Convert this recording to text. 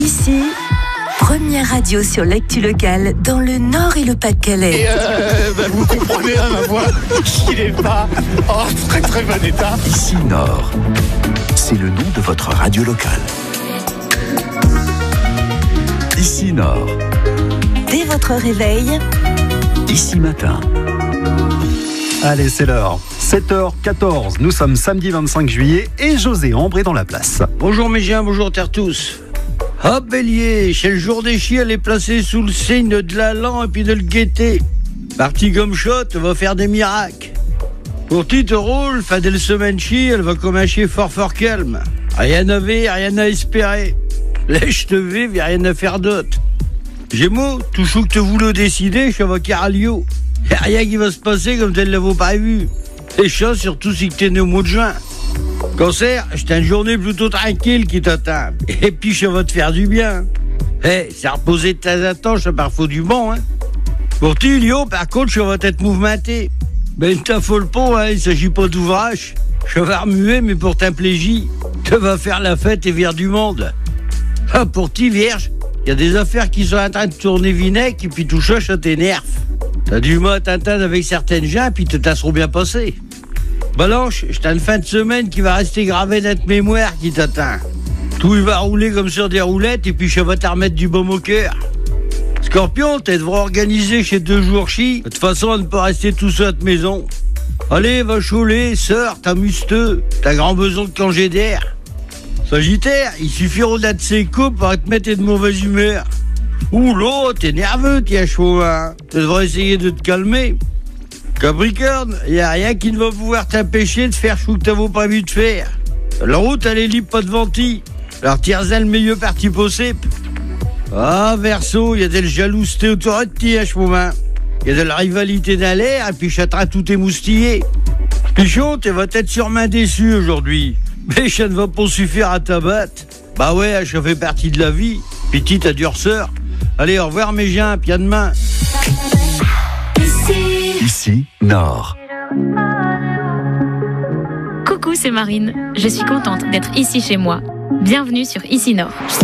Ici, première radio sur l'actu locale dans le Nord et le Pas-de-Calais. Vous comprenez ma voix, il n'est pas en très très bon état. Ici Nord, c'est le nom de votre radio locale. Ici Nord. Dès votre réveil, Ici Matin. Allez, c'est l'heure. 7h14, nous sommes samedi 25 juillet et José Ambre est dans la place. Bonjour mes chiens, bonjour terre tous. Hop bélier, c'est le jour des chiens, elle est placée sous le signe de l'allant et puis de le gaieté. Parti comme shot, va faire des miracles. Pour petit rôle, fin de semaine chi, elle va comme un chien fort calme. Rien à ver, rien à espérer. Lèche te vive, y'a rien à faire d'autre. Gémeaux, tout chou que te voulez décider, je vais caralio. Y'a rien qui va se passer comme tel l'avons prévu. Les chats, surtout si t'es né au mois de juin. Cancer, c'est une journée plutôt tranquille qui t'attend. Et puis, ça va te faire du bien. C'est reposer de temps à temps, ça parfois du bon, hein. Pour ti, Lyon, par contre, ça va être mouvementé. Ben, ne t'affole pas, hein, il s'agit pas d'ouvrage. Ça va remuer, mais pour t'un plaisir. Tu vas faire la fête et vers du monde. Ah, pour ti, vierge, il y a des affaires qui sont en train de tourner vinaigre, et puis tout ça, ça t'énerve. T'as du mal à t'entendre avec certaines gens, puis te tasseront bien passé. Balanche, c'est une fin de semaine qui va rester gravée dans notre mémoire qui t'attend. Tout il va rouler comme sur des roulettes, et puis ça va te remettre du baume au cœur. Scorpion, tu devrais organiser chez 2 jours chi, de toute façon à ne pas rester tout seul à ta maison. Allez, va chouler, sœur, t'amuse-te, t'as grand besoin de congé d'air. Sagittaire, il suffira de ses coupes pour te mettre de mauvaise humeur. Ouh là, t'es nerveux, tiens chaud, hein. Tu devrais essayer de te calmer. Capricorne, y a rien qui ne va pouvoir t'empêcher de faire chou que t'avais prévu de faire. La route, elle est libre, pas de venti. Alors tire-en le meilleur parti possible. Ah, Verseau, y a de la jalouseté autour de toi, ce moment. Y a de la rivalité dans l'air, et puis châtera tout émoustillé. Pichon, tu vas être sûrement déçu aujourd'hui. Mais ça ne va pas suffire à t'abattre. Bah ouais, ça fait partie de la vie. Petite à durceur. Allez, au revoir mes gens, puis à demain. Ici Nord. Coucou, c'est Marine. Je suis contente d'être ici chez moi. Bienvenue sur Ici Nord.